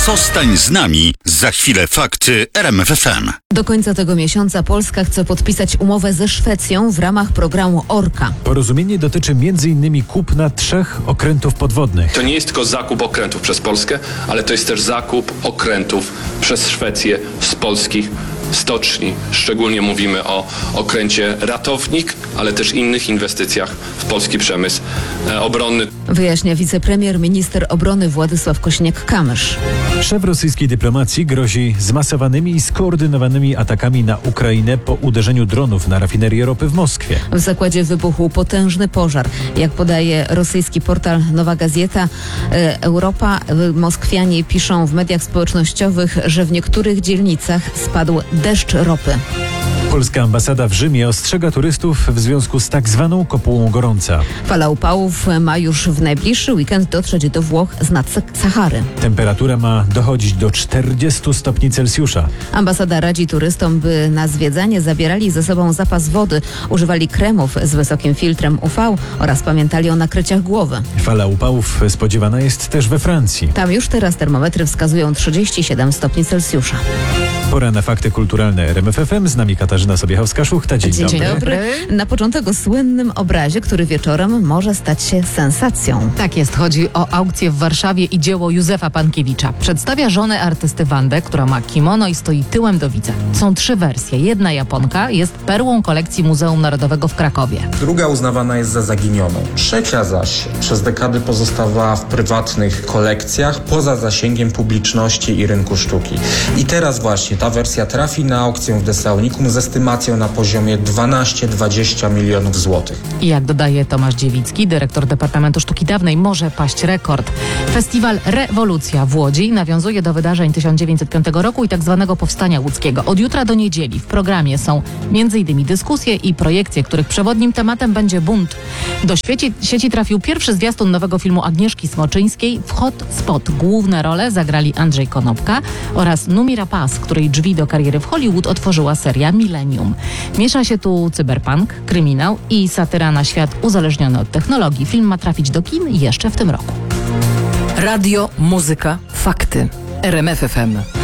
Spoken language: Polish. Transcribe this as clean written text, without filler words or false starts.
Zostań z nami. Za chwilę fakty RMF FM. Do końca tego miesiąca Polska chce podpisać umowę ze Szwecją w ramach programu Orka. Porozumienie dotyczy m.in. kupna 3 okrętów podwodnych. To nie jest tylko zakup okrętów przez Polskę, ale to jest też zakup okrętów przez Szwecję z polskich stoczni. Szczególnie mówimy o okręcie Ratownik, ale też innych inwestycjach w polski przemysł obronny. Wyjaśnia wicepremier, minister obrony Władysław Kośniak-Kamysz. Szef rosyjskiej dyplomacji grozi zmasowanymi i skoordynowanymi atakami na Ukrainę po uderzeniu dronów na rafinerię ropy w Moskwie. W zakładzie wybuchł potężny pożar. Jak podaje rosyjski portal Nowa Gazeta Europa, Moskwianie piszą w mediach społecznościowych, że w niektórych dzielnicach spadł deszcz ropy. Polska ambasada w Rzymie ostrzega turystów w związku z tak zwaną kopułą gorąca. Fala upałów ma już w najbliższy weekend dotrzeć do Włoch z nad Sahary. Temperatura ma dochodzić do 40 stopni Celsjusza. Ambasada radzi turystom, by na zwiedzanie zabierali ze sobą zapas wody, używali kremów z wysokim filtrem UV oraz pamiętali o nakryciach głowy. Fala upałów spodziewana jest też we Francji. Tam już teraz termometry wskazują 37 stopni Celsjusza. Pora na fakty kulturalne RMF FM. Z nami Katarzyna Sobiechowska-Szuchta. Dzień dobry. Na początek o słynnym obrazie, który wieczorem może stać się sensacją. Tak jest, chodzi o aukcję w Warszawie i dzieło Józefa Pankiewicza. Przedstawia żonę artysty Wandę, która ma kimono i stoi tyłem do widza. Są 3 wersje. Jedna Japonka jest perłą kolekcji Muzeum Narodowego w Krakowie. Druga uznawana jest za zaginioną. Trzecia zaś przez dekady pozostawała w prywatnych kolekcjach poza zasięgiem publiczności i rynku sztuki. I teraz właśnie ta wersja trafi na aukcję w Dessaunicum z estymacją na poziomie 12-20 milionów złotych. I jak dodaje Tomasz Dziewicki, dyrektor Departamentu Sztuki Dawnej, może paść rekord. Festiwal Rewolucja w Łodzi nawiązuje do wydarzeń 1905 roku i tak zwanego Powstania Łódzkiego. Od jutra do niedzieli w programie są m.in. dyskusje i projekcje, których przewodnim tematem będzie bunt. Do sieci trafił pierwszy zwiastun nowego filmu Agnieszki Smoczyńskiej w Hot Spot. Główne role zagrali Andrzej Konopka oraz Noomi Rapace, której drzwi do kariery w Hollywood otworzyła seria Millennium. Miesza się tu cyberpunk, kryminał i satyra na świat uzależniony od technologii. Film ma trafić do kin jeszcze w tym roku. Radio, muzyka, fakty. RMF FM.